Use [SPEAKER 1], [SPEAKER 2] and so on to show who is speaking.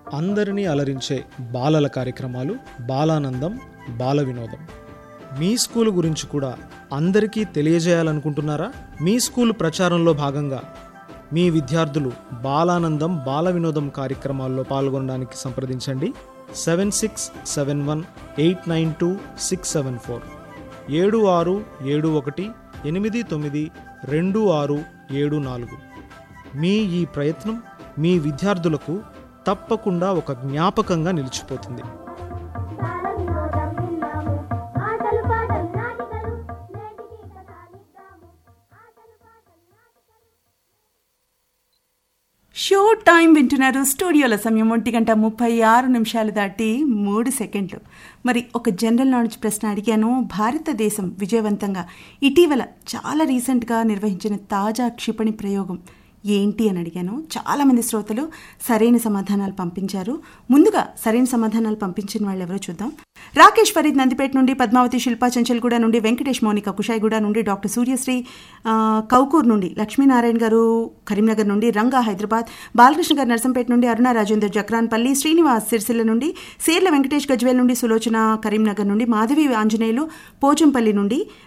[SPEAKER 1] అందరినీ అలరించే బాలల కార్యక్రమాలు, బాలానందం, బాల వినోదం. మీ స్కూల్ గురించి కూడా అందరికీ తెలియజేయాలనుకుంటున్నారా? మీ స్కూల్ ప్రచారంలో భాగంగా మీ విద్యార్థులు బాలానందం, బాల వినోదం కార్యక్రమాల్లో పాల్గొనడానికి సంప్రదించండి. 7671892674 7671892674. మీ ఈ ప్రయత్నం మీ విద్యార్థులకు తప్పకుండా ఒక జ్ఞాపకంగా నిలిచిపోతుంది.
[SPEAKER 2] షో టైం వింటున్నారు. స్టూడియోల సమయం 1:36 దాటి 3 మరి ఒక జనరల్ నాలెడ్జ్ ప్రశ్న అడిగాను. భారతదేశం విజయవంతంగా ఇటీవల చాలా రీసెంట్గా నిర్వహించిన తాజా క్షిపణి ప్రయోగం ఏంటి అని అడిగాను. చాలామంది శ్రోతలు సరైన సమాధానాలు పంపించారు. ముందుగా సరైన సమాధానాలు పంపించిన వాళ్ళు ఎవరో చూద్దాం. రాకేష్ ఫరీద్ నందిపేట నుండి, పద్మావతి శిల్పా చెంచల్గూడ నుండి, వెంకటేష్ మౌనిక కుషాయిగూడ నుండి, డాక్టర్ సూర్యశ్రీ కౌకూర్ నుండి, లక్ష్మీనారాయణ గారు కరీంనగర్ నుండి, రంగా హైదరాబాద్, బాలకృష్ణ గారు నర్సంపేట నుండి, అరుణ రాజేందర్ జక్రాన్పల్లి, శ్రీనివాస్ సిరిసిల్ల నుండి, సేర్ల వెంకటేష్ గజ్వేల్ నుండి, సులోచన కరీంనగర్ నుండి, మాధవి ఆంజనేయులు పోచంపల్లి నుండి,